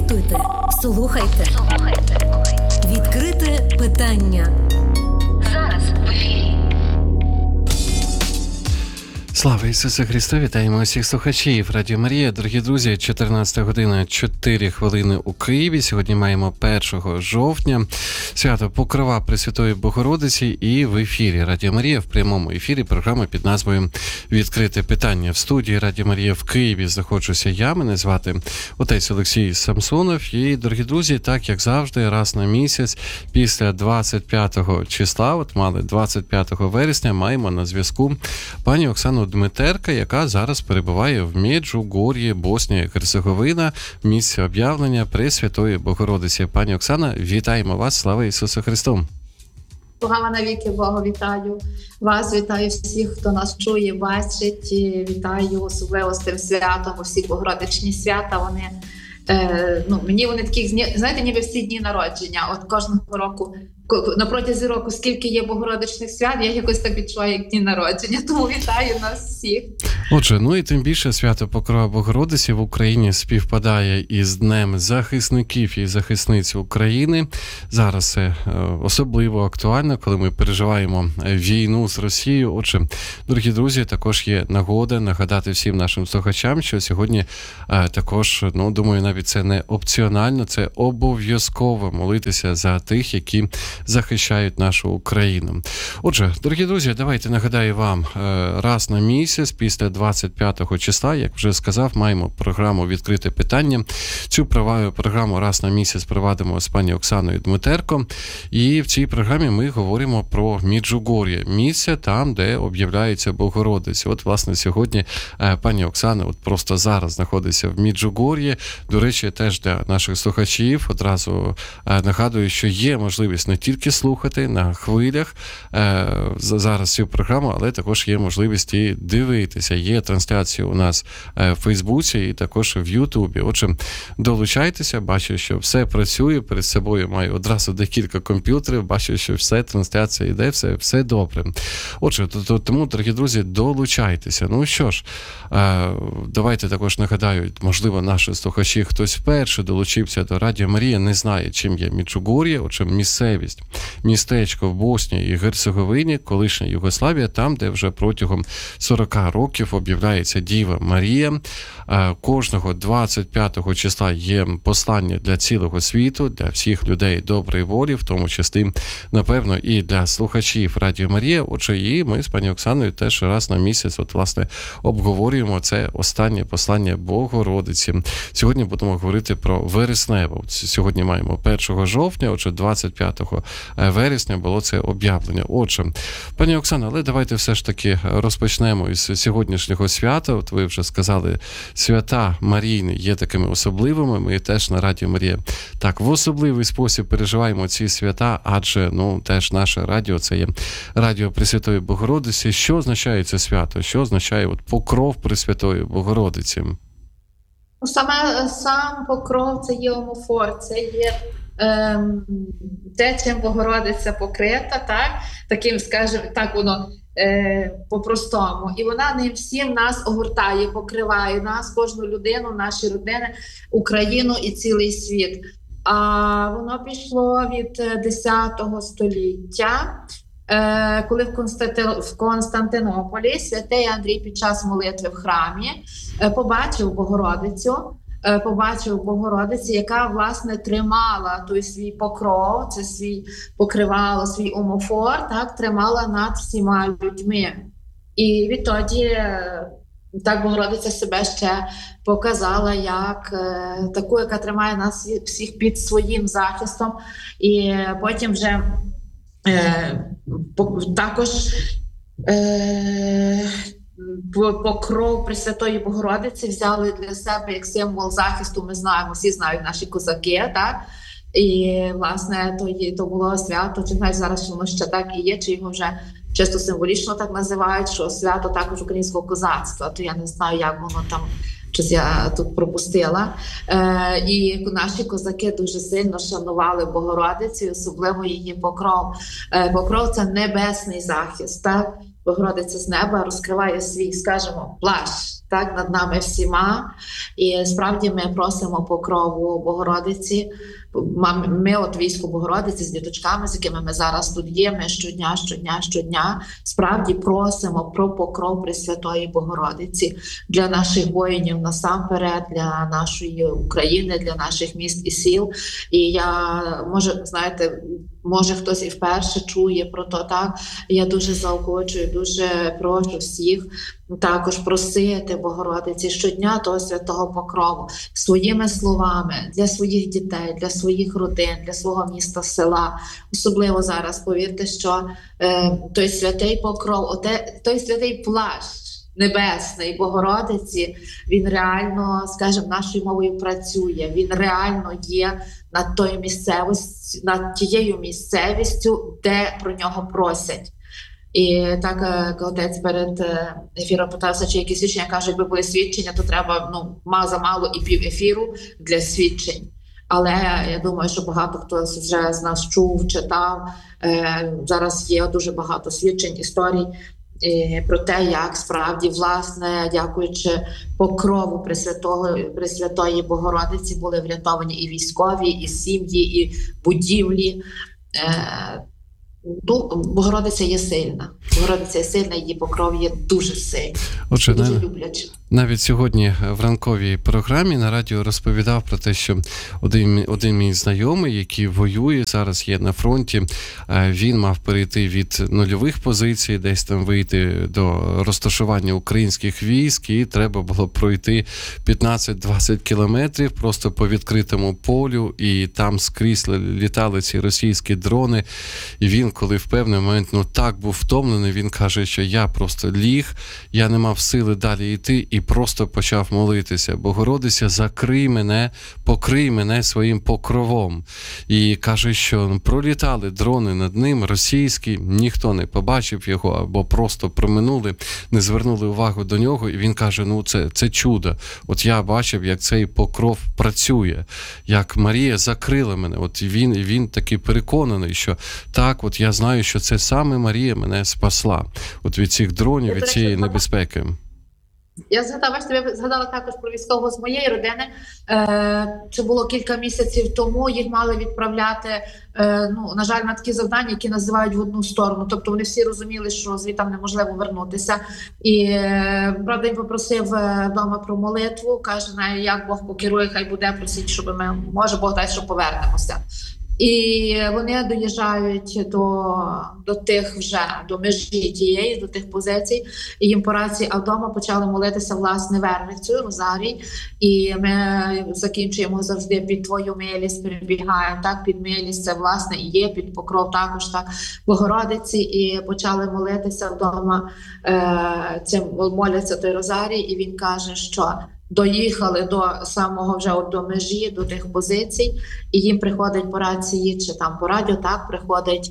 Запитуйте, слухайте. Відкрите питання. Зараз в ефірі. Слава Ісусу Христу! Вітаємо усіх слухачів Радіо Марія. Дорогі друзі, 14 година 4 хвилини у Києві. Сьогодні маємо 1 жовтня. Свято Покрова Пресвятої Богородиці і в ефірі Радіо Марія, в прямому ефірі програма під назвою «Відкрите питання». В студії Радіо Марія в Києві знаходжуся я, мене звати отець Олексій Самсонов. І, дорогі друзі, так як завжди, раз на місяць після 25 числа, от мали 25 вересня, маємо на зв'язку пані Оксану Дмитерка, яка зараз перебуває в Меджугор'ї, Боснія і Герцеговина, в місці об'явлення Пресвятої Богородиці. Пані Оксана, вітаємо вас, слава Ісусу Христу! Слава навіки Богу, вітаю вас, вітаю всіх, хто нас чує, бачить, вітаю особливо з тим святом, усі богородичні свята, вони, мені вони такі, знаєте, ніби всі дні народження, от кожного року, на протязі року, скільки є богородичних свят, я якось так відчуваю, як дні народження, тому вітаю нас всіх. Отже, і тим більше свято Покрова Богородиці в Україні співпадає із Днем захисників і захисниць України. Зараз це особливо актуально, коли ми переживаємо війну з Росією. Отже, дорогі друзі, також є нагода нагадати всім нашим слухачам, що сьогодні також, думаю, навіть це не опціонально, це обов'язково молитися за тих, які захищають нашу Україну. Отже, дорогі друзі, давайте нагадаю вам, раз на місяць після 25 числа, як вже сказав, маємо програму «Відкрите питання». Цю програму раз на місяць провадимо з пані Оксаною Дмитерко. І в цій програмі ми говоримо про Меджугор'я, місце там, де об'являється Богородиця. От, власне, сьогодні пані Оксана просто зараз знаходиться в Меджугор'ї. До речі, теж для наших слухачів одразу нагадую, що є можливість не тільки слухати на хвилях зараз цю програму, але також є можливість і дивитися. Є трансляція у нас в Фейсбуці і також в Ютубі. Отже, долучайтеся, бачу, що все працює, перед собою маю одразу декілька комп'ютерів, бачу, що все, трансляція йде, все добре. Отже, тому, дорогі друзі, долучайтеся. Ну що ж, давайте також нагадаю, можливо, наші слухачі, хтось вперше долучився до Радіо Марія, не знає, чим є Меджугор'я, отже, місцевість, містечко в Боснії і Герцеговині, колишня Югославія, там, де вже протягом 40 років об'являється Діва Марія. Кожного 25 числа є послання для цілого світу, для всіх людей доброї волі, в тому числі, напевно, і для слухачів Радіо Марія. Отже, і ми з пані Оксаною теж раз на місяць, власне, обговорюємо це останнє послання Богородиці. Сьогодні будемо говорити про вересневу. Сьогодні маємо 1 жовтня, отже, 25 вересня було це об'явлення. Отже, пані Оксана, але давайте все ж таки розпочнемо із сьогоднішнього свята. От ви вже сказали, свята Марійні є такими особливими. Ми теж на Радіо Марія так в особливий спосіб переживаємо ці свята, адже, теж наше радіо, це є Радіо Пресвятої Богородиці. Що означає це свято? Що означає покров Пресвятої Богородиці? Сам покров – це є омофор, це є те, чим Богородиця покрита, так? Таким, скажімо, так воно по-простому. І вона ним всім нас огортає, покриває нас, кожну людину, наші родини, Україну і цілий світ. А воно пішло від 10 століття, коли в Константинополі святий Андрій під час молитви в храмі побачив Богородицю, яка, власне, тримала той свій покров, це покривало свій омофор, так, тримала над всіма людьми. І відтоді так Богородиця себе ще показала як таку, яка тримає нас всіх під своїм захистом. І потім вже також покров Пресвятої Богородиці взяли для себе як символ захисту. Ми знаємо, всі знають наші козаки, так? І, власне, то було свято, чи знаєш зараз, що воно ще так і є, чи його вже чисто символічно так називають, що свято також українського козацтва, то я не знаю, як воно там, щось я тут пропустила. І наші козаки дуже сильно шанували Богородицю, особливо її покров. Покров – це небесний захист, так? Богородиця з неба розкриває свій, скажімо, плащ, так, над нами всіма. І справді ми просимо покрову Богородиці. Ми от війську Богородиці з діточками, з якими ми зараз тут є, ми щодня справді просимо про покров Пресвятої Богородиці для наших воїнів насамперед, для нашої України, для наших міст і сіл. І я, може хтось і вперше чує про то, так? Я дуже заохочую, дуже прошу всіх також просити Богородиці щодня того святого покрову своїми словами для своїх дітей, для своїх родин, для свого міста, села. Особливо зараз, повірте, що той святий покров, той святий плащ небесний Богородиці, він реально, скажімо, нашою мовою працює, він реально є над тією місцевістю, де про нього просять. І так, отець перед ефіром питався, чи якісь свідчення, каже, якби були свідчення, то треба замало і пів ефіру для свідчень. Але я думаю, що багато хто вже з нас чув, читав. Зараз є дуже багато свідчень, історій про те, як справді, власне, дякуючи покрову Пресвятої Богородиці, були врятовані і військові, і сім'ї, і будівлі. Богородиця є сильна. Богородиця є сильна, її покров є дуже сильний. Отже, дуже люблячий. Навіть сьогодні в ранковій програмі на радіо розповідав про те, що один мій знайомий, який воює, зараз є на фронті, він мав перейти від нульових позицій, десь там вийти до розташування українських військ, і треба було пройти 15-20 кілометрів просто по відкритому полю, і там скрізь літали ці російські дрони. І він, коли в певний момент так був втомлений, він каже, що я просто ліг, я не мав сили далі йти, і просто почав молитися. Богородиця, закрий мене, покрий мене своїм покровом. І каже, що пролітали дрони над ним, російські, ніхто не побачив його, або просто проминули, не звернули увагу до нього. І він каже, це чудо. От я бачив, як цей покров працює, як Марія закрила мене. От він такий переконаний, що так, от я знаю, що це саме Марія мене спасла. От від цих дронів, від цієї небезпеки. Я згадала також про військового з моєї родини. Це було кілька місяців тому. Їх мали відправляти, на жаль, на такі завдання, які називають в одну сторону. Тобто вони всі розуміли, що звідти неможливо вернутися. І, правда, він попросив вдома про молитву. Каже, як Бог покерує, хай буде, просить, щоб може Бог дасть, що повернемося. І вони доїжджають до тих вже, до межі тієї, до тих позицій, і їм по рації, а вдома почали молитися, власне, Верницю, Розарій, і ми закінчуємо завжди під Твою милість, перебігаємо, так, під милість, це, власне, і є, під покров також, так, Богородиці, і почали молитися вдома, моляться той Розарій, і він каже, що доїхали до самого вже до межі, до тих позицій, і їм приходить по рації, чи там по радіо, так, приходить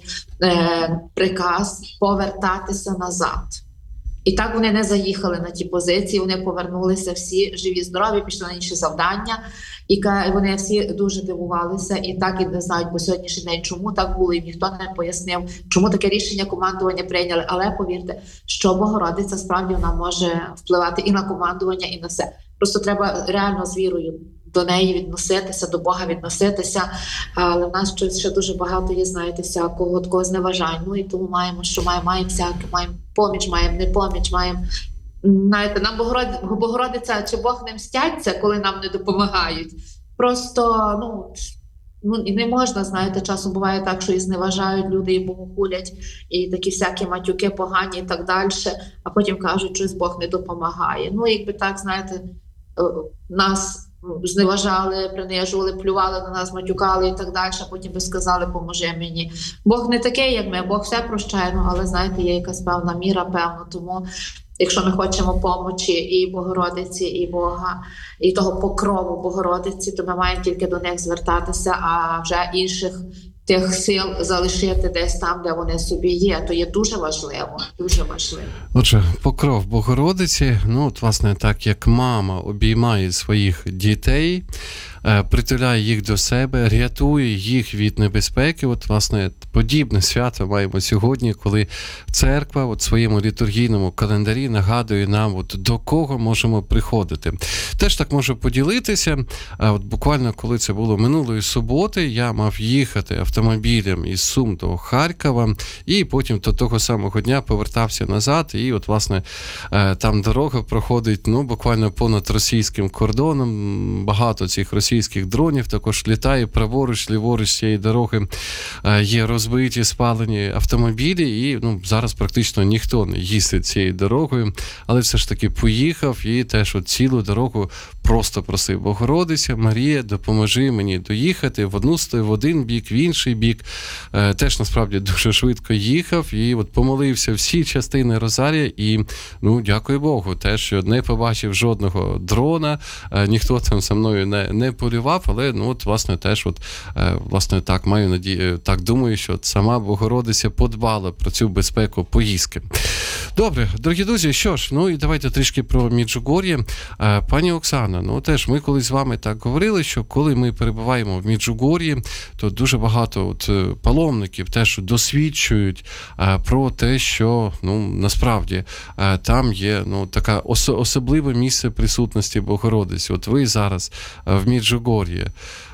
приказ повертатися назад. І так вони не заїхали на ті позиції, вони повернулися всі живі, здорові, пішли на інші завдання. І вони всі дуже дивувалися, і так і не знають по сьогоднішній день, чому так було, і ніхто не пояснив, чому таке рішення командування прийняли. Але повірте, що Богородиця справді вона може впливати і на командування, і на все. Просто треба реально з вірою до неї відноситися, до Бога відноситися. Але в нас ще дуже багато є, знаєте, всякого такого зневажань. І тому маємо всяке, маємо поміч, маємо непоміч, маємо... Знаєте, нам Богородиця чи Бог не мстяться, коли нам не допомагають. Просто, і не можна, знаєте, часом буває так, що і зневажають люди, і богохулять, і такі всякі матюки погані і так далі, а потім кажуть, що Бог не допомагає. Якби так, знаєте, нас зневажали, принижували, плювали на нас, матюкали і так далі, а потім би сказали, поможи мені. Бог не такий, як ми, Бог все прощає, але, знаєте, є якась певна міра, певно, тому... Якщо ми хочемо помочі і Богородиці, і Бога, і того покрову Богородиці, то ми маємо тільки до них звертатися, а вже інших тих сил залишити десь там, де вони собі є. То є дуже важливо, дуже важливо. Отже, покров Богородиці, власне, так як мама обіймає своїх дітей, притуляє їх до себе, рятує їх від небезпеки. От, власне, подібне свято маємо сьогодні, коли церква в своєму літургійному календарі нагадує нам, от, до кого можемо приходити. Теж так можу поділитися. От буквально, коли це було минулої суботи, я мав їхати автомобілем із Сум до Харкова, і потім до того самого дня повертався назад, і от, власне, там дорога проходить, буквально понад російським кордоном. Багато цих російських дронів також літає праворуч, ліворуч цієї дороги. Є розбиті, спалені автомобілі, і зараз практично ніхто не їздить цією дорогою, але все ж таки поїхав і теж от цілу дорогу просто просив: Богородиця, Марія, допоможи мені доїхати в один бік, в інший бік. Теж насправді дуже швидко їхав і от помолився всі частини Розарія, і дякую Богу, те, що не побачив жодного дрона, ніхто там за мною не полював, але власне теж власне так маю надію, так думаю, що сама Богородиця подбала про цю безпеку поїздки. Добре, дорогі друзі, що ж, і давайте трішки про Меджугор'я. Пані Оксана, теж ми колись з вами так говорили, що коли ми перебуваємо в Меджугор'ї, то дуже багато паломників теж досвідчують про те, що насправді там є таке особливе місце присутності Богородиці. От ви зараз в Меджугор'ї.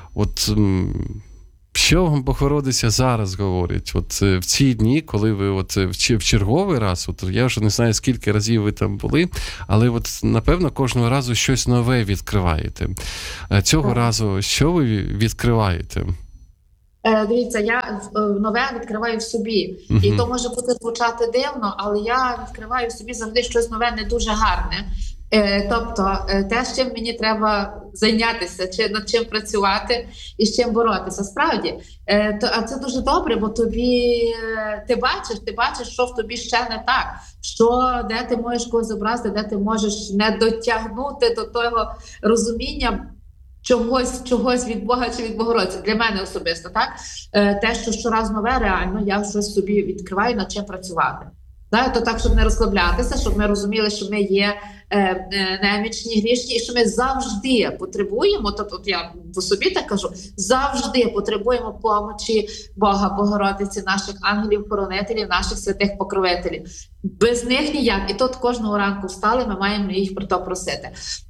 Що вам Богородиця зараз говорить? В ці дні, коли ви в черговий раз, я вже не знаю, скільки разів ви там були, але напевно кожного разу щось нове відкриваєте. Цього разу що ви відкриваєте? Дивіться, я нове відкриваю в собі. І то може бути звучати дивно, але я відкриваю в собі завжди щось нове, не дуже гарне. Тобто те, з чим мені треба зайнятися, чи над чим працювати і з чим боротися. Справді, а це дуже добре, бо ти бачиш, що в тобі ще не так, де ти можеш когось зобразити, де ти можеш не дотягнути до того розуміння чогось від Бога чи від Богородиці. Для мене особисто, так? Те, що щораз нове, реально, я щось собі відкриваю, над чим працювати. То так, щоб не розслаблятися, щоб ми розуміли, що ми є немічні, грішні, і що ми завжди потребуємо, тобто я по собі так кажу, завжди потребуємо помочі Бога, Богородиці, наших ангелів-хоронителів, наших святих покровителів. Без них ніяк. І тут кожного ранку встали, ми маємо їх про то просити.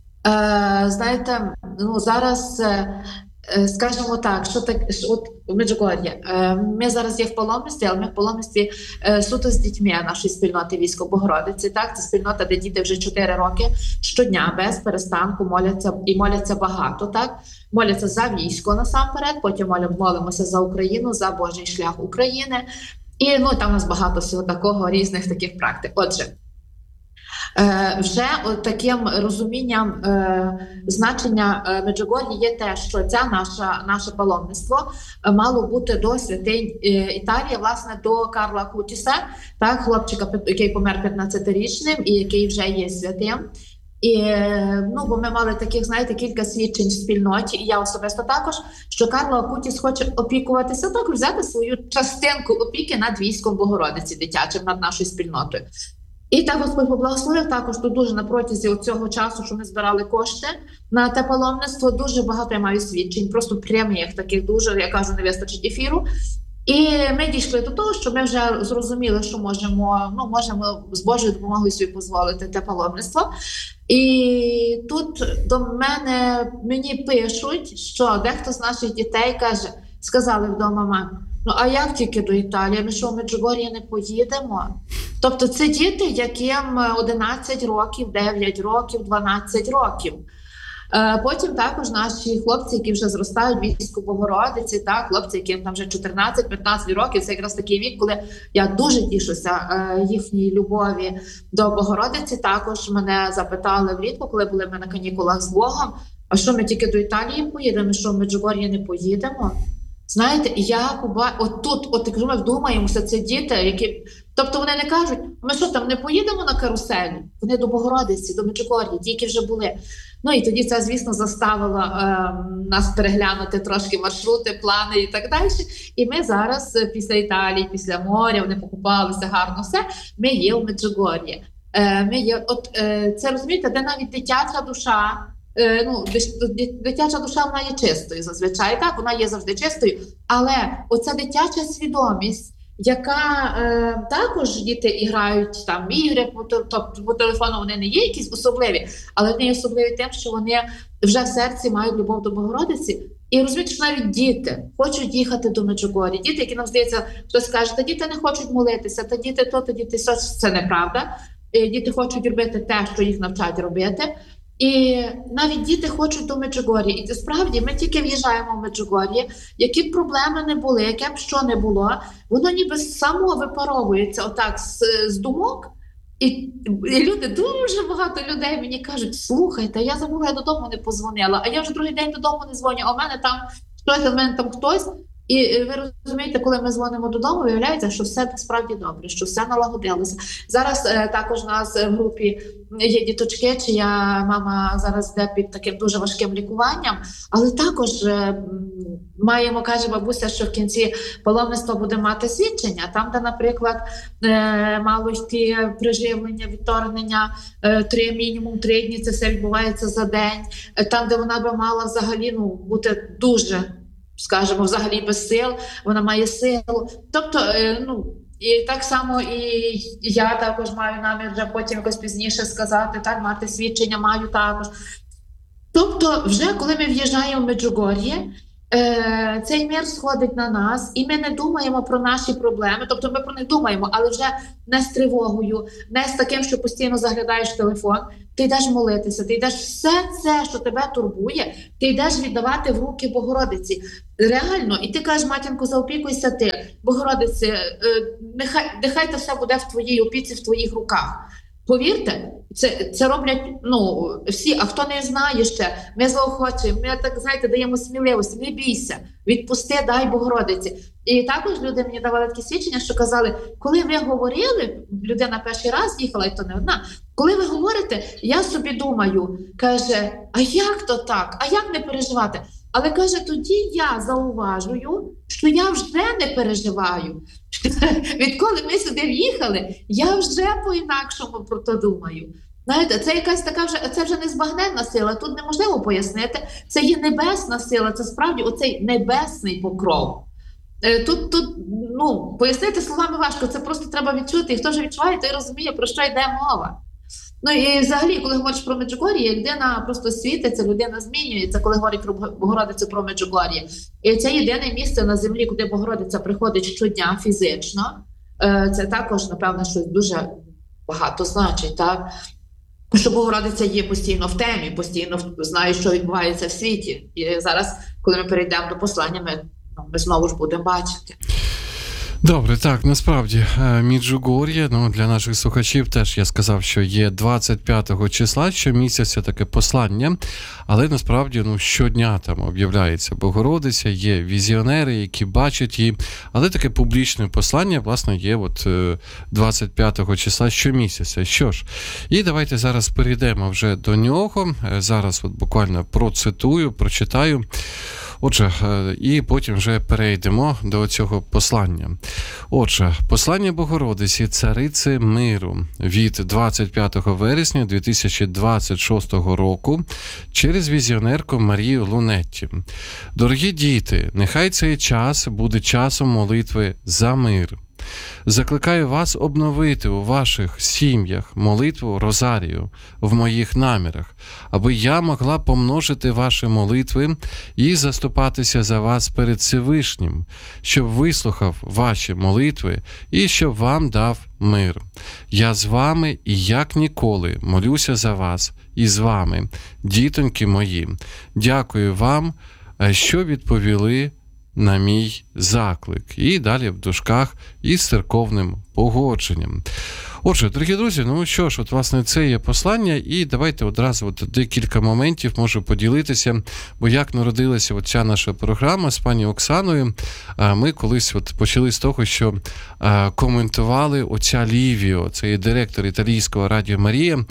Знаєте, зараз... Скажімо так, в Меджугор'ї. Ми зараз є в паломництві, але ми в паломництві суто з дітьми нашої спільноти Військо Богородиці. Так, це спільнота, де діти вже 4 роки щодня без перестанку моляться багато. Так, моляться за військо насамперед, потім молимося за Україну, за Божий шлях України. І там у нас багато всього такого, різних таких практик. Отже, вже таким розумінням значення Меджугор'ї є те, що це наше паломництво мало бути до святинь Італії, власне, до Карла Кутіса, так, хлопчика, який помер 15-річним і який вже є святим. І, бо ми мали таких, знаєте, кілька свідчень в спільноті, і я особисто також, що Карло Акутіс хоче опікуватися, також взяти свою частинку опіки над Військом Богородиці дитячим, над нашою спільнотою. І так Господь поблагословив також тут дуже на протязі цього часу, що ми збирали кошти на те паломництво. Дуже багато я маю свідчень, просто прямих таких дуже, я кажу, не вистачить ефіру. І ми дійшли до того, що ми вже зрозуміли, що можемо з Божою допомогою собі дозволити те паломництво. І тут мені пишуть, що дехто з наших дітей сказали вдома: мам, а як тільки до Італії? Ми що, в Меджугор'ї не поїдемо? Тобто це діти, яким 11 років, 9 років, 12 років. Потім також наші хлопці, які вже зростають в Війську Богородиці, так, хлопці, яким там вже 14-15 років, це якраз такий вік, коли я дуже тішуся їхній любові до Богородиці. Також мене запитали влітку, коли були ми на канікулах з Богом: а що, ми тільки до Італії поїдемо, що в Меджугор'ї не поїдемо? Знаєте, я кажу, ми вдумаємося, це діти, які... Тобто вони не кажуть: ми що там, не поїдемо на каруселі? Вони до Богородиці, до Меджугор'ї, ті, які вже були. І тоді це, звісно, заставило нас переглянути трошки маршрути, плани і так далі. І ми зараз після Італії, після моря, вони покупалися гарно все, ми є в Меджугор'ї. Це, розумієте, де навіть дитяча душа Дитяча душа, вона є чистою зазвичай, так, вона є завжди чистою, але оця дитяча свідомість, яка також діти грають там ігри по телефону, вони не є якісь особливі, але вони є особливі тим, що вони вже в серці мають любов до Богородиці. І розумієте, що навіть діти хочуть їхати до Меджугор'я. Діти, які нам здається, хтось каже, та діти не хочуть молитися, та діти то, та діти все, це неправда. Діти хочуть робити те, що їх навчать робити. І навіть діти хочуть до Меджугор'я. І справді ми тільки в'їжджаємо в Меджугор'я, які б проблеми не були, яке б що не було, воно ніби само випаровується отак з думок. І люди, дуже багато людей мені кажуть, слухайте, я забула, я додому не позвонила, а я вже другий день додому не дзвоню, а в мене там щось, а в мене там хтось. І ви розумієте, коли ми дзвонимо додому, виявляється, що все справді добре, що все налагодилося. Зараз також у нас в групі є діточки, чия мама зараз йде під таким дуже важким лікуванням, але також маємо, каже бабуся, що в кінці паломництва буде мати свідчення, там, де, наприклад, мало йти приживлення, відторгнення, мінімум 3 дні, це все відбувається за день, там, де вона би мала взагалі бути дуже, скажімо, взагалі без сил, вона має силу. Тобто, і так само і я також маю намір вже потім якось пізніше сказати, так, мати свідчення маю також. Тобто, вже коли ми в'їжджаємо в Меджугор'я, цей мир сходить на нас, і ми не думаємо про наші проблеми, тобто ми про них думаємо, але вже не з тривогою, не з таким, що постійно заглядаєш в телефон, ти йдеш молитися, ти йдеш все це, що тебе турбує, ти йдеш віддавати в руки Богородиці. Реально, і ти кажеш, матінко, заопікуйся ти, Богородиці, нехай це все буде в твоїй опіці, в твоїх руках. Повірте, це роблять всі, а хто не знає ще, ми заохочуємо, ми так, знаєте, даємо сміливості, не бійся, відпусти, дай Богородиці. І також люди мені давали такі свідчення, що казали, коли ви говорили, людина перший раз їхала, і то не одна, коли ви говорите, я собі думаю, каже, а як то так, а як не переживати? Але, каже, тоді я зауважую, що я вже не переживаю. Відколи ми сюди в'їхали, я вже по-інакшому про то думаю. Знаєте, це якась така це вже незбагненна сила, тут неможливо пояснити. Це є небесна сила, це справді оцей небесний покров. Тут пояснити словами важко, це просто треба відчути. І хто ж відчуває, той розуміє, про що йде мова. І взагалі, коли говориш про Меджугор'я, людина просто світиться, людина змінюється, коли говорить про Богородицю, про Меджугор'я. І це єдине місце на землі, куди Богородиця приходить щодня фізично. Це також, напевно, щось дуже багато значить, так? Що Богородиця є постійно в темі, постійно знає, що відбувається в світі. І зараз, коли ми перейдемо до послання, ми знову ж будемо бачити. Добре, так, насправді, Меджугор'я, для наших слухачів теж я сказав, що є 25 числа, щомісяця таке послання, але насправді, щодня там об'являється Богородиця, є візіонери, які бачать її, але таке публічне послання, власне, є 25 числа щомісяця. Що ж, і давайте зараз перейдемо вже до нього, зараз буквально прочитаю. Отже, і потім вже перейдемо до цього послання. Отже, послання Богородиці, Цариці миру від 25 вересня 2026 року через візіонерку Марію Лунетті. Дорогі діти, нехай цей час буде часом молитви за мир. Закликаю вас обновити у ваших сім'ях молитву Розарію в моїх намірах, аби я могла помножити ваші молитви і заступатися за вас перед Всевишнім, щоб вислухав ваші молитви і щоб вам дав мир. Я з вами і як ніколи молюся за вас і з вами, дітоньки мої. Дякую вам, що відповіли на мій заклик. І далі в дужках із церковним погодженням. Отже, дорогі друзі, що ж, власне, це є послання, і давайте одразу декілька моментів можу поділитися, бо як народилася ця наша програма з пані Оксаною, ми колись почали з того, що коментували отця Лівіо, це є директор італійського Радіо Марія,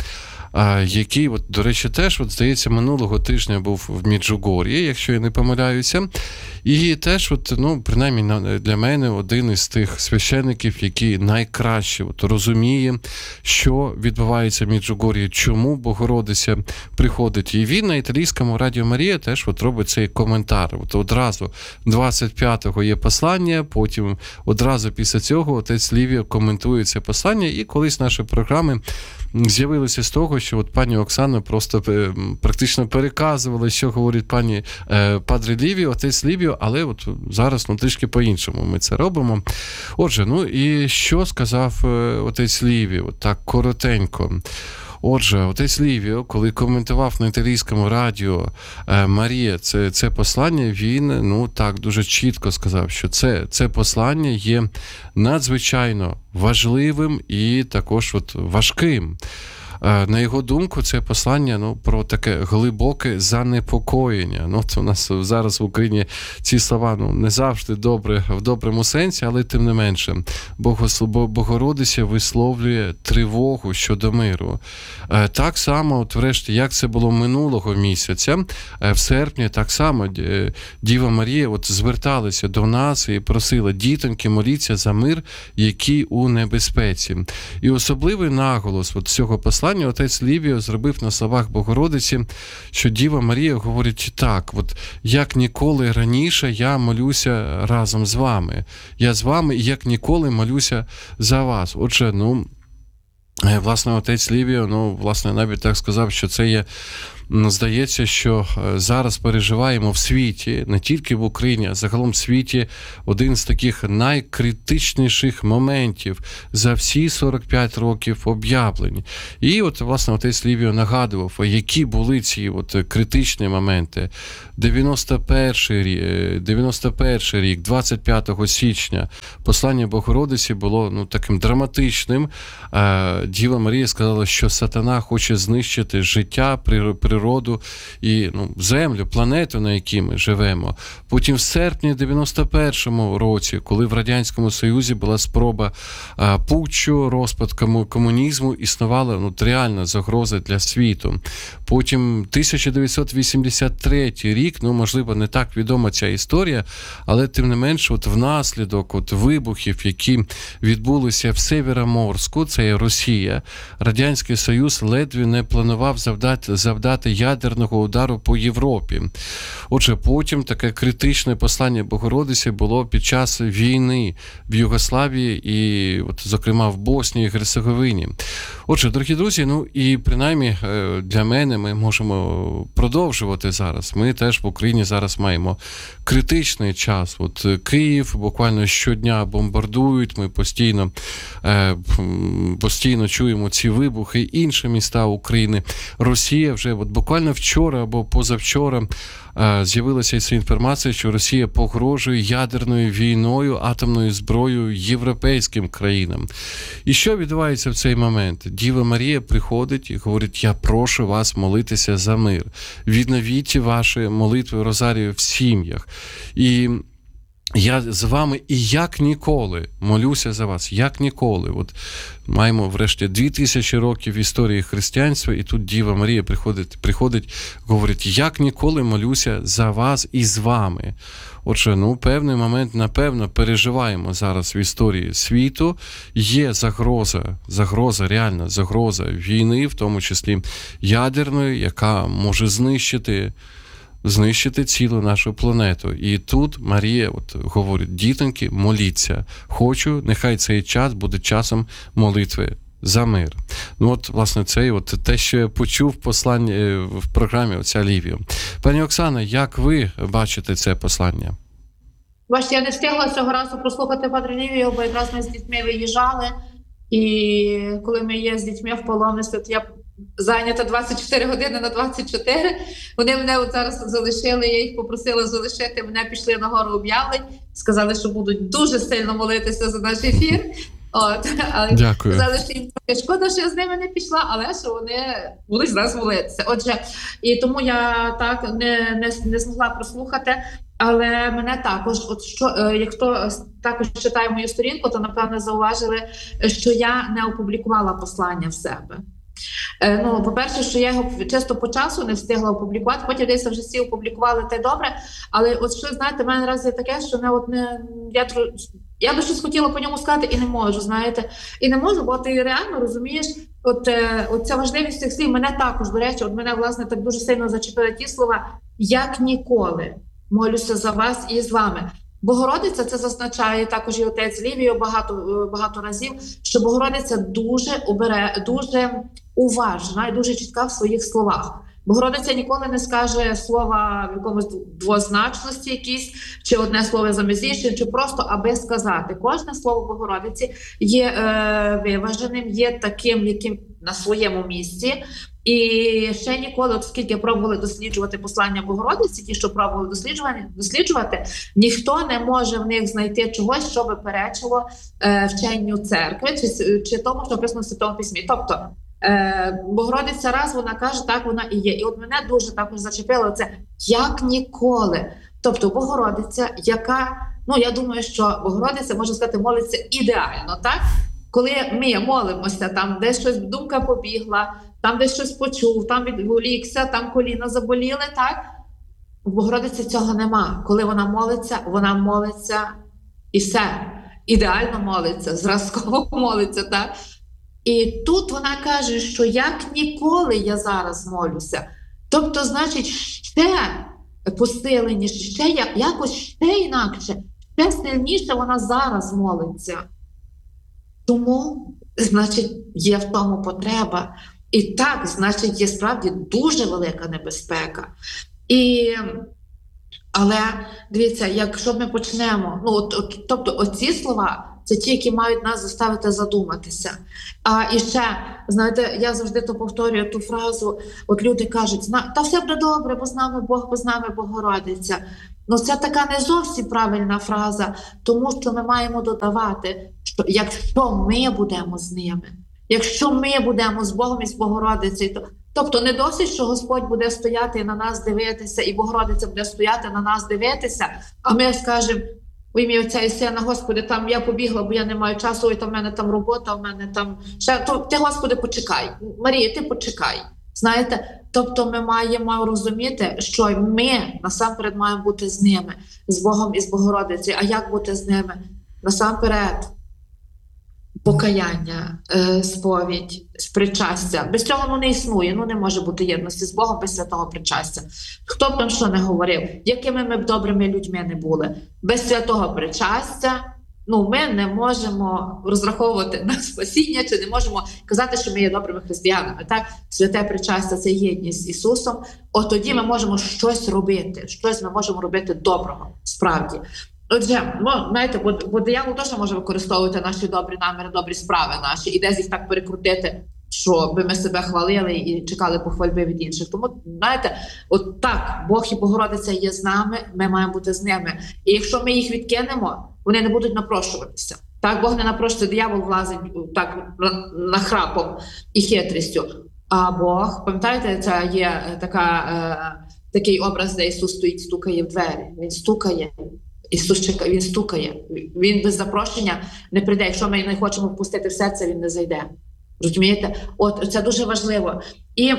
який, от, до речі, теж, от, здається, минулого тижня був в Меджугор'ї, якщо я не помиляюся. І теж, от, ну, принаймні для мене, один із тих священників, який найкраще от, розуміє, що відбувається в Меджугор'ї, чому Богородиця приходить. І він на італійському Радіо Марія теж от, робить цей коментар. От, одразу 25-го є послання, потім одразу після цього отець Лівіо коментує це послання, і колись наші програми з'явилося з того, що от пані Оксана просто практично переказувала, що говорить Падре Лівіо, отець Лівіо, але от зараз трішки по-іншому ми це робимо. Отже, ну і що сказав отець Лівіо? Так, коротенько. Отже, отець Лівіо, коли коментував на італійському радіо Марія це послання, він, ну так, дуже чітко сказав, що це послання є надзвичайно важливим і також от важким. На його думку, це послання, ну, про таке глибоке занепокоєння. Ну, це у нас зараз в Україні ці слова, ну, не завжди добре, в доброму сенсі, але тим не менше. Богородиця висловлює тривогу щодо миру. Так само, от врешті, як це було минулого місяця, в серпні, так само Діва Марія от зверталася до нас і просила: дітоньки, моліться за мир, який у небезпеці. І особливий наголос от цього послання отець Лівіо зробив на словах Богородиці, що Діва Марія говорить так: от як ніколи раніше я молюся разом з вами. Я з вами і як ніколи молюся за вас. Отже, ну, власне, отець Лівіо, ну, власне, навіть так сказав, що це є, здається, що зараз переживаємо в світі, не тільки в Україні, а загалом в світі, один з таких найкритичніших моментів за всі 45 років об'явлень. І от, власне, отець Лівіо нагадував, які були ці от критичні моменти. 91 рік, 25 січня, послання Богородиці було, ну, таким драматичним. Діва Марія сказала, що сатана хоче знищити життя, природу і, ну, землю, планету, на якій ми живемо. Потім в серпні 91-му році, коли в Радянському Союзі була спроба путчу, розпад комунізму, існувала, ну, реальна загроза для світу. Потім 1983 рік, ну, можливо, не так відома ця історія, але тим не менше, от внаслідок от вибухів, які відбулися в Сєвєроморську, це є Росія, Радянський Союз ледве не планував завдати ядерного удару по Європі. Отже, потім таке критичне послання Богородиці було під час війни в Югославії і, от, зокрема, в Боснії і Герцеговині. Отже, дорогі друзі, ну і принаймні для мене ми можемо продовжувати зараз. Ми теж в Україні зараз маємо критичний час. От Київ буквально щодня бомбардують, ми постійно чуємо ці вибухи, інші міста України. Росія вже от буквально вчора або позавчора з'явилася ця інформація, що Росія погрожує ядерною війною, атомною зброєю європейським країнам. І що відбувається в цей момент? Діва Марія приходить і говорить: я прошу вас молитися за мир. Відновіть ваші молитви Розарію в сім'ях. І я з вами і як ніколи молюся за вас, як ніколи. От маємо врешті 2000 років історії християнства, і тут Діва Марія приходить, говорить: як ніколи молюся за вас і з вами. Отже, ну, певний момент, напевно, переживаємо зараз в історії світу. Є загроза, реальна загроза війни, в тому числі ядерної, яка може знищити цілу нашу планету. І тут Марія от говорить: дітоньки, моліться. Хочу, нехай цей час буде часом молитви за мир. Ну от, власне, це от те, що я почув послання в програмі отця Лівіо. Пані Оксана, як ви бачите це послання? Бачите, я не встигла цього разу прослухати Падре Лівіо, бо якраз ми з дітьми виїжджали, і коли ми є з дітьми в паломництві, то я зайнята 24 години на 24. Вони мене от зараз залишили, я їх попросила залишити, мене пішли на гору об'явлень, сказали, що будуть дуже сильно молитися за наш ефір. Але дякую. Сказали, що їм трохи шкода, що я з ними не пішла, але що вони будуть з нас молитися. Отже, і тому я так не змогла прослухати. Але мене також, от що, як хто також читає мою сторінку, то напевно зауважили, що я не опублікувала послання в себе. Ну, по-перше, що я його чисто по часу не встигла опублікувати, потім десь вже всі опублікували, те добре. Але от що, знаєте, в мене наразі є таке, що я би щось хотіла по ньому сказати і не можу, знаєте. І не можу, бо ти реально розумієш, от ця важливість цих слів мене також, до речі, от мене, власне, так дуже сильно зачепили ті слова, як ніколи молюся за вас і з вами. Богородиця, це зазначає також і отець Лівіо багато разів, що Богородиця дуже уважна і дуже чітка в своїх словах. Богородиця ніколи не скаже слова в якомусь двозначності якісь, чи одне слово замість іншим, чи просто аби сказати. Кожне слово Богородиці є виваженим, є таким, яким на своєму місці. І ще ніколи, оскільки пробували досліджувати послання Богородиці, ті, що пробували досліджувати, ніхто не може в них знайти чогось, що би перечило вченню церкви, чи тому, що написано в Святому Письмі. Тобто, Богородиця раз, вона каже, так вона і є. І от мене дуже також зачепило це, як ніколи. Тобто Богородиця, яка, я думаю, що Богородиця, можна сказати, молиться ідеально, так? Коли ми молимося, там десь щось, думка побігла, там десь щось почув, там відволікся, там коліна заболіли, так? У Богородиці цього нема. Коли вона молиться і все. Ідеально молиться, зразково молиться, так? І тут вона каже, що як ніколи я зараз молюся. Тобто, значить, ще посиленіше, ще інакше, ще сильніше вона зараз молиться. Тому, значить, є в тому потреба. І так, значить, є справді дуже велика небезпека. Але, дивіться, якщо ми почнемо, тобто оці слова, це ті, які мають нас заставити задуматися. І ще, знаєте, я завжди то повторюю ту фразу, от люди кажуть, та все буде добре, бо з нами Бог, бо з нами Богородиця. Це така не зовсім правильна фраза, тому що ми маємо додавати, що якщо ми будемо з ними, якщо ми будемо з Богом і з Богородицею, тобто не досить, що Господь буде стояти і на нас дивитися, і Богородиця буде стояти на нас дивитися, а ми скажемо, в ім'я Отця і Сина, Господи, там я побігла, бо я не маю часу, ой, там в мене там робота, в мене там ще, ти, Господи, почекай. Марія, ти почекай. Знаєте, тобто ми маємо розуміти, що ми насамперед маємо бути з ними, з Богом і з Богородицею. А як бути з ними? Насамперед покаяння, сповідь, причастя. Без цього не існує, не може бути єдності з Богом без святого причастя. Хто б там що не говорив, якими ми б добрими людьми не були, без святого причастя ми не можемо розраховувати на спасіння, чи не можемо казати, що ми є добрими християнами. Так? Святе причастя – це єдність з Ісусом. От тоді ми можемо щось робити, щось ми можемо робити доброго, справді. Отже, знаєте, бо диявол теж може використовувати наші добрі наміри, добрі справи наші, і десь їх так перекрутити, щоб ми себе хвалили і чекали похвальби від інших. Тому, знаєте, от так, Бог і Богородиця є з нами, ми маємо бути з ними. І якщо ми їх відкинемо, вони не будуть напрошуватися. Так, Бог не напрошується, диявол влазить так нахрапом і хитрістю. А Бог, пам'ятаєте, це є такий образ, де Ісус стоїть, стукає в двері. Він стукає. Ісус чекає, Він стукає. Він без запрошення не прийде. Якщо ми не хочемо впустити в серце, Він не зайде. Розумієте? От, це дуже важливо. І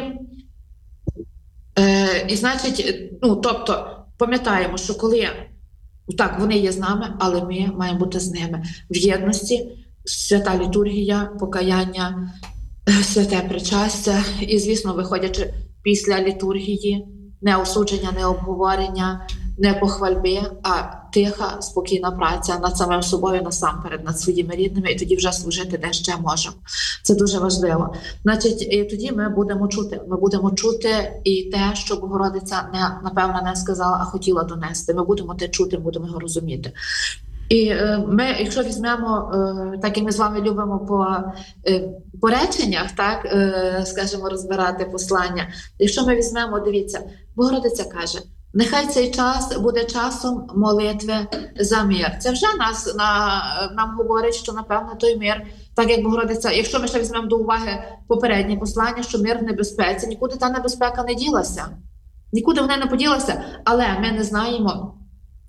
значить, тобто, пам'ятаємо, що коли, так, вони є з нами, але ми маємо бути з ними. В єдності, свята літургія, покаяння, святе причастя. І, звісно, виходячи після літургії, не осудження, не обговорення, не похвальби, а тиха, спокійна праця над самим собою, насамперед, над своїми рідними, і тоді вже служити де ще можемо. Це дуже важливо. Значить, і тоді ми будемо чути. Ми будемо чути і те, що Богородиця, напевно, не сказала, а хотіла донести. Ми будемо те чути, будемо його розуміти. І ми, якщо візьмемо, так як ми з вами любимо по реченнях, так, скажімо, розбирати послання. Якщо ми візьмемо, дивіться, Богородиця каже, нехай цей час буде часом молитви за мир. Це вже нам говорить, що, напевно, той мир, так як Богородиця, якщо ми ще візьмемо до уваги попереднє послання, що мир в небезпеці, нікуди та небезпека не ділася. Нікуди вона не поділася, але ми не знаємо,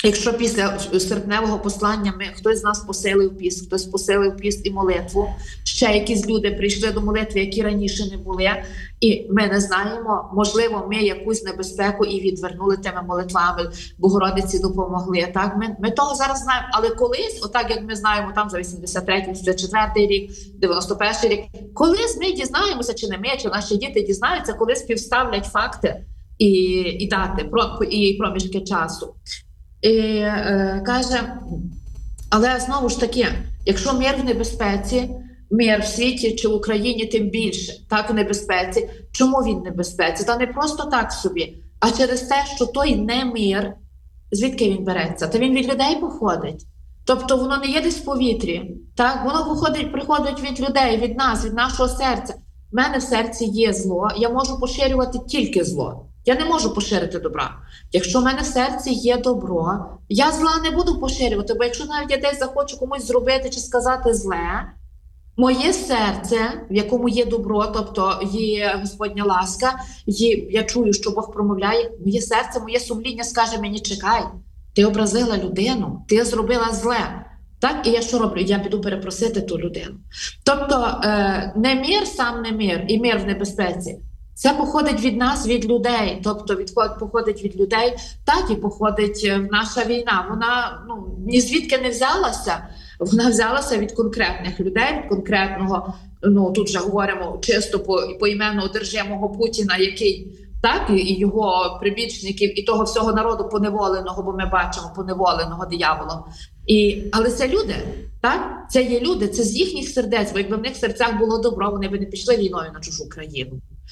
Якщо після серпневого послання хтось з нас посилив піст, хтось посилив піст і молитву, ще якісь люди прийшли до молитви, які раніше не були, і ми не знаємо, можливо, ми якусь небезпеку і відвернули тими молитвами, Богородиці допомогли. Так, ми того зараз знаємо, але колись, отак як ми знаємо, там за 83-й, 84-й рік, 91-й рік, колись ми дізнаємося, чи не ми, чи наші діти дізнаються, коли співставлять факти і дати, і проміжки часу. І каже, але знову ж таки, якщо мир в небезпеці, мир в світі чи в Україні тим більше, так, в небезпеці. Чому він в небезпеці? Та не просто так собі, а через те, що той не мир, звідки він береться? Та він від людей походить. Тобто воно не є десь в повітрі, так? Воно приходить від людей, від нас, від нашого серця. В мене в серці є зло, я можу поширювати тільки зло. Я не можу поширити добра. Якщо в мене в серці є добро, я зла не буду поширювати, бо якщо навіть я десь захочу комусь зробити чи сказати зле, моє серце, в якому є добро, тобто є Господня ласка, я чую, що Бог промовляє, моє серце, моє сумління скаже мені, чекай, ти образила людину, ти зробила зле. Так, і я що роблю? Я піду перепросити ту людину. Тобто не мир сам не мир, і мир в небезпеці. Це походить від нас, від людей, тобто походить від людей, так і походить наша війна. Вона ні звідки не взялася, вона взялася від конкретних людей, від конкретного, тут вже говоримо чисто поіменно одержимого Путіна, який, так, і його прибічників, і того всього народу поневоленого, бо ми бачимо поневоленого дияволом. Але це люди, так? Це є люди, це з їхніх сердець, бо якби в них в серцях було добро, вони б не пішли війною на чужу країну.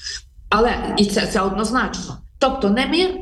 Але і це однозначно. Тобто не мир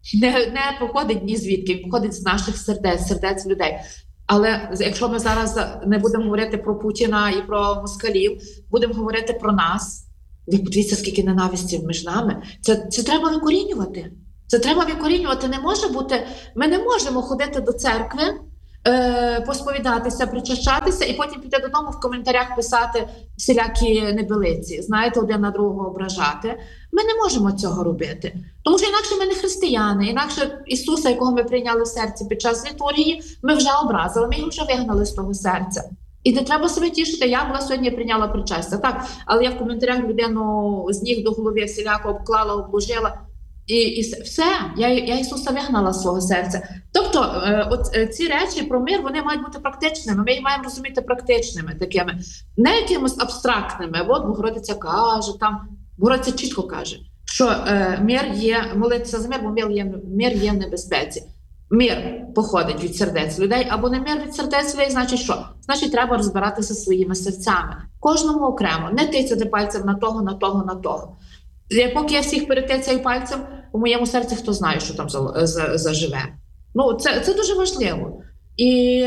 не походить ні звідки, він походить з наших сердець людей. Але якщо ми зараз не будемо говорити про Путіна і про москалів, будемо говорити про нас, ви подивіться, скільки ненависті між нами, це треба викорінювати. Це треба викорінювати. Не може бути, ми не можемо ходити до церкви, посповідатися, причащатися і потім піти додому в коментарях писати всілякі небилиці, знаєте, один на другого ображати. Ми не можемо цього робити. Тому що інакше ми не християни, інакше Ісуса, якого ми прийняли в серці під час літургії, ми вже образили, ми його вже вигнали з того серця. І не треба себе тішити, я була сьогодні прийняла причастя, так, але я в коментарях людину з ніг до голови всіляко обклала, обложила. І все, я Ісуса вигнала з свого серця. Тобто ці речі про мир, вони мають бути практичними, ми їх маємо розуміти практичними такими, не якимось абстрактними. От Богородиця каже, Богородиця чітко каже, що мир є, молитися за мир, бо мир є в небезпеці. Мир походить від сердець людей, або не мир від сердець людей, значить що? Значить, треба розбиратися своїми серцями. Кожному окремо, не тицяти пальцем на того, на того, на того. Поки я всіх перетицяю пальцем, у моєму серці хто знає, що там заживе. Це дуже важливо. І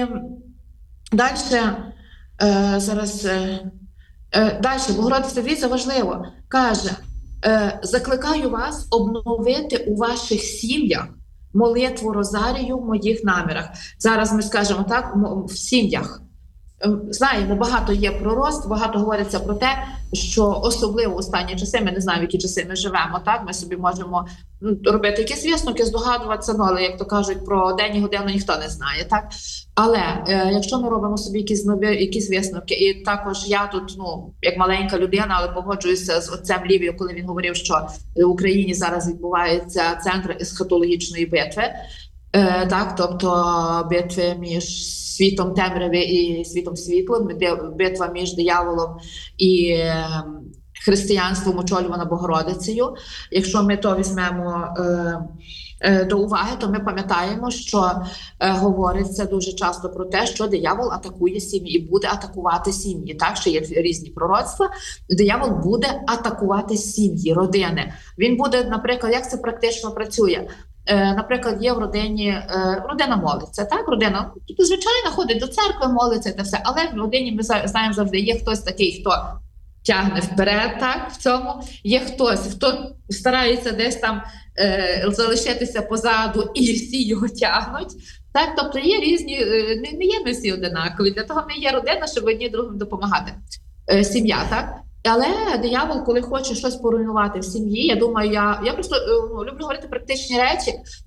далі, Богородиця, дивіться, важливо, каже, закликаю вас обновити у ваших сім'ях молитву Розарію в моїх намірах. Зараз ми скажемо так, в сім'ях. Знаємо, багато є пророцтв, багато говориться про те, що особливо в останні часи, ми не знаємо, в які часи ми живемо, так? Ми собі можемо робити якісь висновки, здогадуватися, але, як то кажуть, про день і годину ніхто не знає, так? Але якщо ми робимо собі якісь висновки, і також я тут, як маленька людина, але погоджуюся з отцем Лівією, коли він говорив, що в Україні зараз відбувається центр есхатологічної битви, так, тобто битви між світом темряви і світом світлом, битва між дияволом і християнством, очолювана Богородицею. Якщо ми то візьмемо до уваги, то ми пам'ятаємо, що говориться дуже часто про те, що диявол атакує сім'ї і буде атакувати сім'ї. Так, що є різні пророцтва. Диявол буде атакувати сім'ї, родини. Він буде, наприклад, як це практично працює? Наприклад, є в родині, родина молиться, так? Родина, звичайно, ходить до церкви, молиться та все, але в родині ми знаємо завжди, є хтось такий, хто тягне вперед, так, в цьому, є хтось, хто старається десь там залишитися позаду і всі його тягнуть, так? Тобто є різні, не є ми всі одинакові, для того ми є родина, щоб одні другим допомагати, сім'я, так? Але диявол, коли хоче щось поруйнувати в сім'ї, я думаю, я просто люблю говорити практичні речі.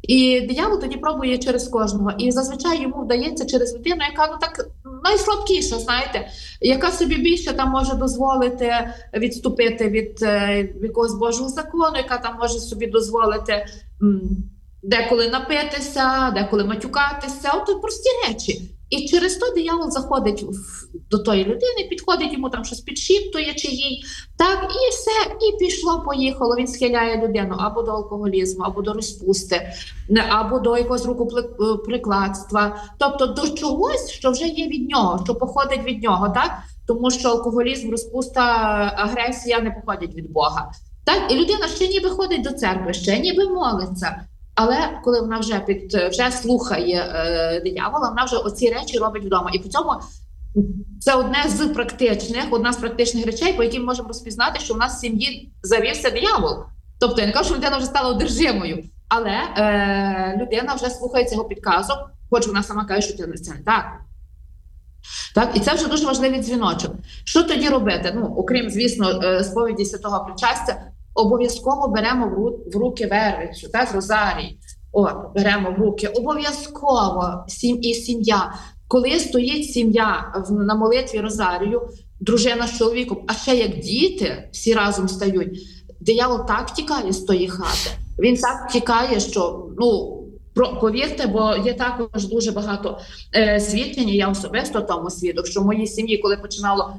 І диявол тоді пробує через кожного. І зазвичай йому вдається через людину, яка найслабкіша, знаєте, яка собі більше там може дозволити відступити від якогось Божого закону, яка там може собі дозволити деколи напитися, деколи матюкатися, от прості речі. І через то диявол заходить до тої людини, підходить йому там щось підшіптує чи їй, так, і все, і пішло-поїхало. Він схиляє людину або до алкоголізму, або до розпусти, або до якогось рукоприкладства, тобто до чогось, що вже є від нього, що походить від нього, так? Тому що алкоголізм, розпуста, агресія не походять від Бога. Так? І людина ще ніби ходить до церкви, ще ніби молиться. Але коли вона вже слухає диявола, вона вже оці речі робить вдома. І по цьому це одна з практичних речей, по яким можемо розпізнати, що в нас в сім'ї завівся диявол. Тобто я не кажу, що людина вже стала одержимою, але людина вже слухає цього підказок, хоч вона сама каже, що це не так. Так, і це вже дуже важливий дзвіночок. Що тоді робити? Ну, окрім, звісно, сповіді святого причастя, обов'язково беремо в руки вервицю, так, розарій. Беремо в руки. Обов'язково і сім'я. Коли стоїть сім'я на молитві розарію, дружина з чоловіком, а ще як діти всі разом стають, диявол так тікає з тої хати. Він так тікає, що, повірте, бо є також дуже багато свідчень, я особисто тому свідок, що в моїй сім'ї, коли починало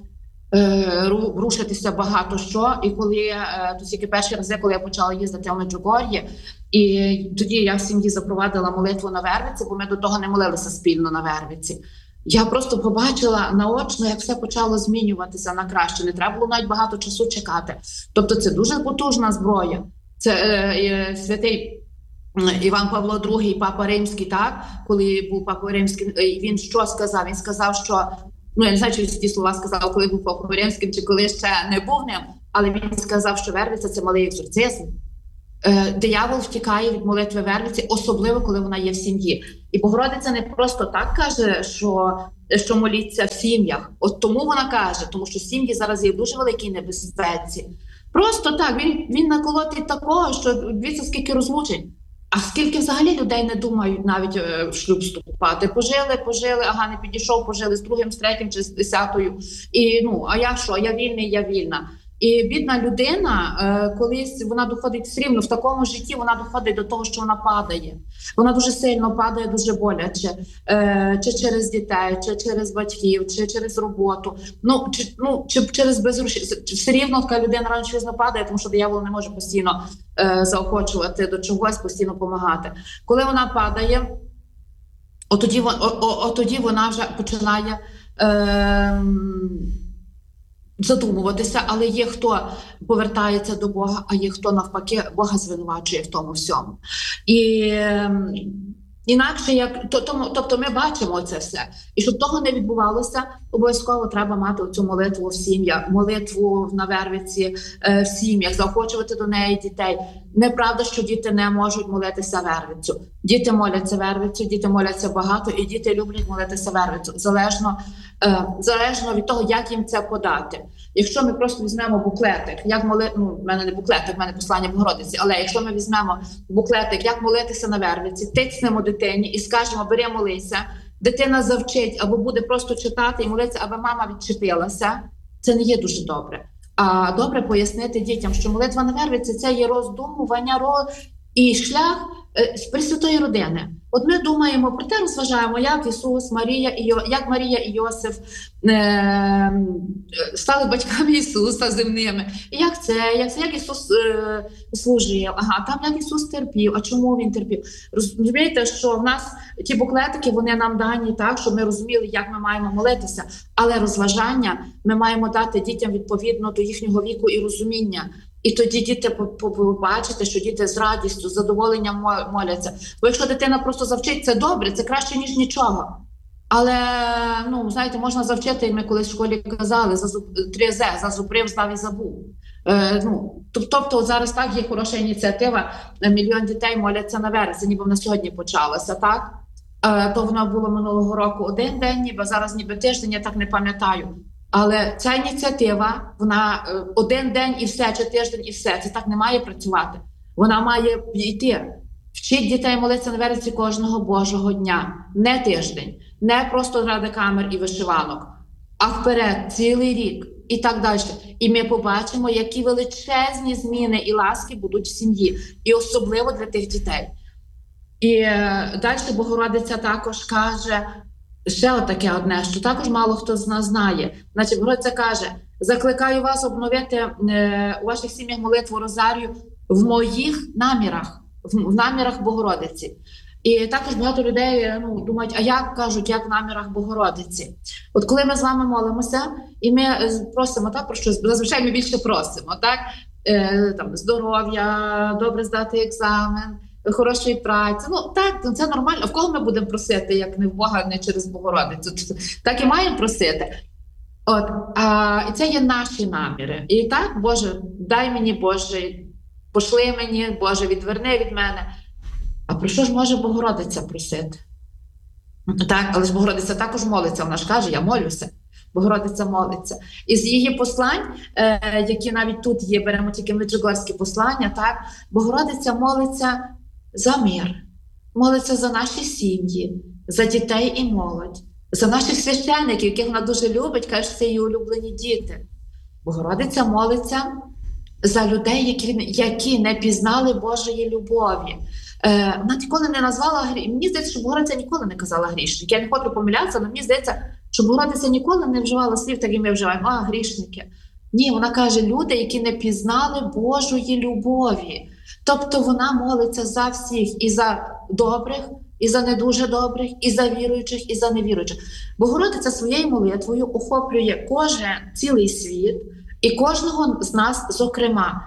рушитися багато що, і коли тільки перші рази, коли я почала їздити в Меджугор'ї, і тоді я в сім'ї запровадила молитву на Вервиці, бо ми до того не молилися спільно на Вервиці. Я просто побачила наочно, як все почало змінюватися на краще. Не треба було навіть багато часу чекати. Тобто це дуже потужна зброя. Це святий Іван Павло II, Папа Римський, так? Коли був Папа Римський, він що сказав? Він сказав, що я не знаю, чи ті слова сказав, коли був Папою Римським, чи коли ще не був ним, але він сказав, що Вервиця – це малий екзорцизм. Диявол втікає від молитви Вервиці, особливо, коли вона є в сім'ї. І Богородиця не просто так каже, що моліться в сім'ях. От тому вона каже, тому що сім'ї зараз є в дуже великій небезпеці. Просто так, він наколотить такого, що дивіться, скільки розлучень. А скільки взагалі людей не думають навіть в шлюб вступати? Пожили, ага, не підійшов, пожили з другим, з третім чи з 10-ю. І, а я що? Я вільний, я вільна. І бідна людина, колись вона доходить все рівно, в такому житті вона доходить до того, що вона падає. Вона дуже сильно падає, дуже боляче. Чи через дітей, чи через батьків, чи через роботу. Чи через безгроші. Все рівно така людина рано чи пізно падає, тому що диявол не може постійно заохочувати до чогось, постійно допомагати. Коли вона падає, тоді вона вже починає задумуватися, але є хто повертається до Бога, а є хто навпаки Бога звинувачує в тому всьому. І інакше, тобто ми бачимо це все. І щоб того не відбувалося, обов'язково треба мати оцю молитву в сім'ях, молитву на Вервиці в сім'ях, заохочувати до неї дітей. Неправда, що діти не можуть молитися Вервицю. Діти моляться Вервицю, діти моляться багато, і діти люблять молитися Вервицю. Залежно від того, як їм це подати. Якщо ми просто візьмемо буклетик, в мене не буклетик, в мене послання Богородиці, але якщо ми візьмемо буклетик, як молитися на Вервиці, тицнемо дитині і скажемо, бери, молися, дитина завчить або буде просто читати і молитися, аби мама відчепилася, це не є дуже добре. А добре пояснити дітям, що молитва на Вервиці – це є роздумування і шлях Пресвятої родини. От ми думаємо про те, розважаємо, як Ісус, як Марія і Йосиф стали батьками Ісуса земними. І як Ісус служив, як Ісус терпів, а чому Він терпів. Розумієте, що в нас ті буклетики, вони нам дані так, щоб ми розуміли, як ми маємо молитися. Але розважання ми маємо дати дітям відповідно до їхнього віку і розуміння. І тоді діти побачите, що діти з радістю, з задоволенням моляться. Бо якщо дитина просто завчить, це добре, це краще, ніж нічого. Але, знаєте, можна завчити, і ми колись в школі казали, 3З, зазубрив, знав і забув. Тобто зараз так є хороша ініціатива, 1 мільйон дітей моляться на Вервиці, ніби вона сьогодні почалася, так? То воно було минулого року один день, ніби зараз ніби тиждень, я так не пам'ятаю. Але ця ініціатива, вона один день і все, чи тиждень і все. Це так не має працювати. Вона має йти. Вчіть дітей молитися на вервиці кожного Божого дня. Не тиждень, не просто ради камер і вишиванок, а вперед, цілий рік і так далі. І ми побачимо, які величезні зміни і ласки будуть в сім'ї. І особливо для тих дітей. І далі Богородиця також каже, ще отаке одне, що також мало хто з нас знає. Значить, Богородиця каже, закликаю вас обновити у ваших сім'ях молитву Розарію в моїх намірах, в намірах Богородиці. І також багато людей думають, а як кажуть, як в намірах Богородиці? От коли ми з вами молимося, і ми просимо, так, про щось, зазвичай ми більше просимо, так? Там, здоров'я, добре здати екзамен, хорошої праці. Так, це нормально. В кого ми будемо просити, як не в Бога, не через Богородицю? Так і маємо просити. І це є наші наміри. І так, Боже, дай мені, Боже, пошли мені, Боже, відверни від мене. А про що ж може Богородиця просити? Так, але ж Богородиця також молиться. Вона ж каже, я молюся. Богородиця молиться. Із її послань, які навіть тут є, беремо тільки меджугорські послання, так, Богородиця молиться за мир, молиться за наші сім'ї, за дітей і молодь, за наших священників, яких вона дуже любить, каже, що це її улюблені діти. Богородиця молиться за людей, які не пізнали Божої любові. Вона ніколи не назвала грішників. Мені здається, що Богородиця ніколи не казала грішники. Я не хочу помилятися, але мені здається, що Богородиця ніколи не вживала слів, так і ми вживаємо, грішники. Ні, вона каже, люди, які не пізнали Божої любові. Тобто вона молиться за всіх, і за добрих, і за не дуже добрих, і за віруючих, і за невіруючих. Богородиця своєю молитвою охоплює кожен цілий світ і кожного з нас зокрема.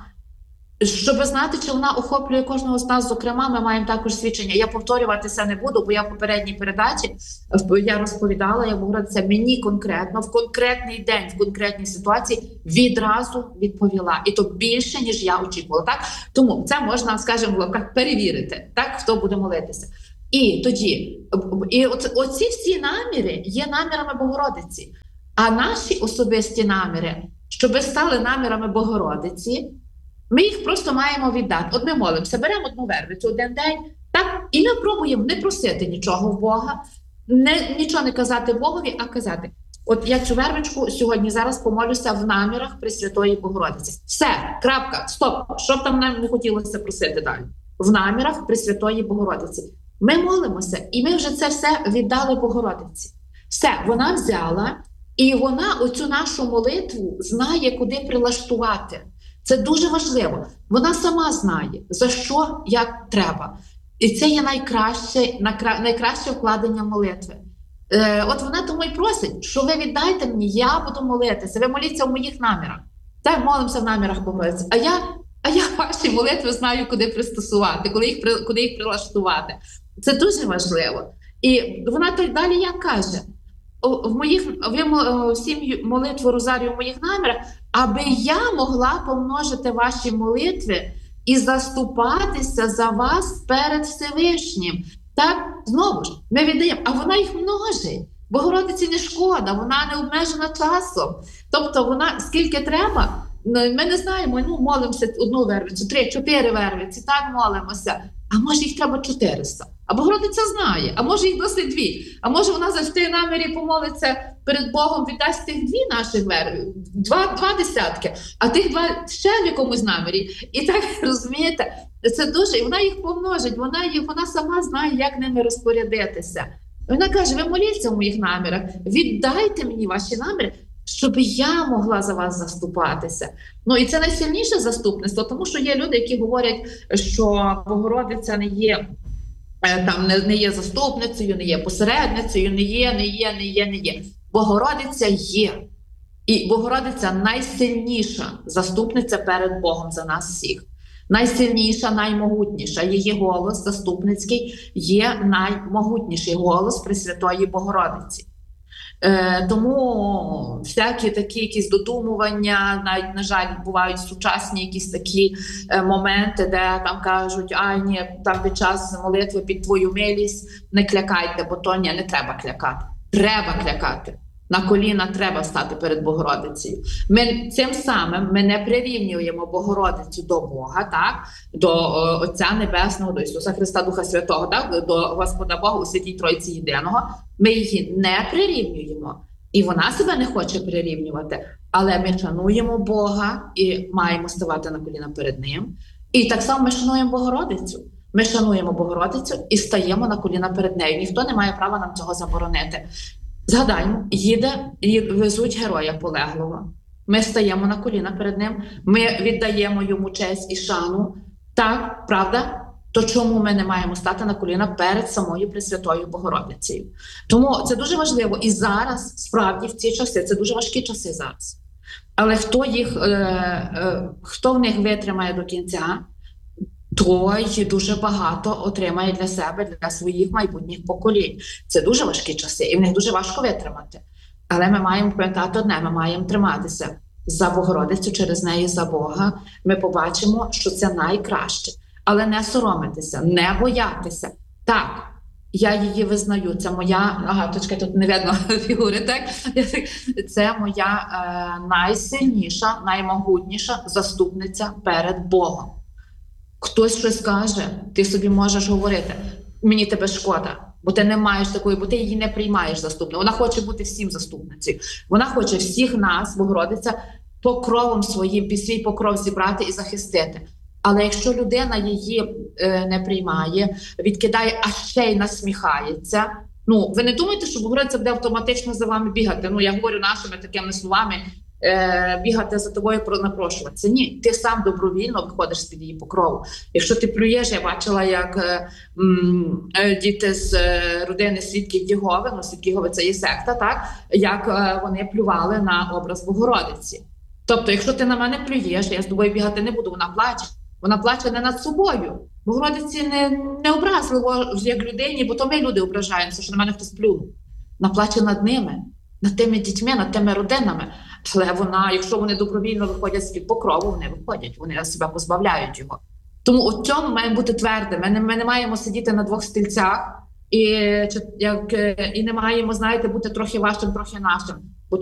Щоб знати, чи вона охоплює кожного з нас, зокрема, ми маємо також свідчення. Я повторюватися не буду, бо я в попередній передачі я розповідала, як Богородиця мені конкретно, в конкретний день, в конкретній ситуації відразу відповіла. І то більше, ніж я очікувала. Так? Тому це можна, скажімо, в лапках перевірити, так, хто буде молитися. І тоді, оці всі наміри є намірами Богородиці. А наші особисті наміри, щоб стали намірами Богородиці, ми їх просто маємо віддати. От ми молимося, беремо одну вервицю один день, так, і ми пробуємо не просити нічого в Бога, нічого не казати Богові, а казати, от я цю вервичку сьогодні зараз помолюся в намірах Пресвятої Богородиці. Все, крапка, стоп, що б там нам не хотілося просити далі. В намірах Пресвятої Богородиці. Ми молимося, і ми вже це все віддали Богородиці. Все, вона взяла, і вона оцю нашу молитву знає, куди прилаштувати. Це дуже важливо. Вона сама знає, за що, як треба. І це є найкраще вкладення молитви. От вона тому і просить, що ви віддайте мені, я буду молитися. Ви моліться в моїх намірах. Так, молимося в намірах Богородиці. А я ваші молитви знаю, куди пристосувати, куди їх прилаштувати. Це дуже важливо. І вона так далі як каже, всім молитву Розарію в моїх намірах, аби я могла помножити ваші молитви і заступатися за вас перед Всевишнім. Так, знову ж, ми віддаємо, а вона їх множить. Богородиці не шкода, вона не обмежена часом. Тобто вона скільки треба, ми не знаємо, молимося одну вервицю, 3-4 вервиці, так молимося. А може їх треба 400. А Богородиця знає, а може їх досить 2. А може вона за 4 намірі помолиться перед Богом, віддасть тих 2 наших вервів, 2 десятки, а тих 2 ще в якомусь намірі. І так, розумієте, це дуже, і вона їх помножить, вона сама знає, як ними розпорядитися. Вона каже, ви моліться в моїх намірах, віддайте мені ваші наміри, щоб я могла за вас заступатися. І це найсильніше заступництво, тому що є люди, які говорять, що Богородиця не є заступницею, не є посередницею, не є. Богородиця є. І Богородиця найсильніша заступниця перед Богом за нас всіх. Найсильніша, наймогутніша. Її голос заступницький є наймогутніший голос Пресвятої Богородиці. Тому всякі такі якісь додумування, навіть, на жаль, бувають сучасні якісь такі моменти, де там кажуть, там під час молитви під твою милість не клякайте, бо то не треба клякати. Треба клякати. На коліна треба стати перед Богородицею. Ми цим самим ми не прирівнюємо Богородицю до Бога, так? До Отця Небесного, до Ісуса Христа, Духа Святого, так? До Господа Бога у Святій Тройці Єдиного. Ми її не прирівнюємо. І вона себе не хоче прирівнювати. Але ми шануємо Бога і маємо ставати на коліна перед Ним. І так само ми шануємо Богородицю. Ми шануємо Богородицю і стаємо на коліна перед нею. Ніхто не має права нам цього заборонити. Згадаємо, везуть героя полеглого. Ми стаємо на коліна перед ним, ми віддаємо йому честь і шану. Так, правда? То чому ми не маємо стати на коліна перед самою Пресвятою Богородицею? Тому це дуже важливо. І зараз, справді, в ці часи, це дуже важкі часи зараз. Але хто в них витримає до кінця, той дуже багато отримає для себе, для своїх майбутніх поколінь. Це дуже важкі часи, і в них дуже важко витримати. Але ми маємо пам'ятати одне, ми маємо триматися за Богородицю, через неї, за Бога. Ми побачимо, що це найкраще. Але не соромитися, не боятися. Так, я її визнаю, це моя, тут не видно фігури, так? Це моя найсильніша, наймогутніша заступниця перед Богом. Хтось щось каже, ти собі можеш говорити, мені тебе шкода, бо ти не маєш такої, бо ти її не приймаєш заступницею. Вона хоче бути всім заступницею. Вона хоче всіх нас, Богородиця, покровом своїм, під свій покров зібрати і захистити. Але якщо людина її не приймає, відкидає, а ще й насміхається, ви не думаєте, що Богородиця буде автоматично за вами бігати? Я говорю нашими такими словами, бігати за тобою, напрошуватися. Ні, ти сам добровільно виходиш з-під її покрову. Якщо ти плюєш, я бачила, як діти з родини Свідків Єгови, Свідки Єгови – це є секта, так? Як вони плювали на образ Богородиці. Тобто, якщо ти на мене плюєш, я з тобою бігати не буду, вона плаче. Вона плаче не над собою. Богородиці не образливо як людині, бо то ми люди ображаємося, що на мене хтось плюнув. Вона плаче над ними, над тими дітьми, над тими родинами. Але якщо вони добровільно виходять з-під покрову, вони виходять, вони себе позбавляють його. Тому у цьому маємо бути твердими. Ми не маємо сидіти на двох стільцях і не маємо, бути трохи вашим, трохи нашим.